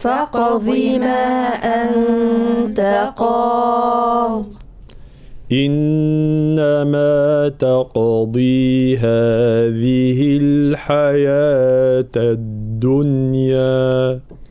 فاقض ما أنت قاض إنما تقضي هذه الحياة الدنيا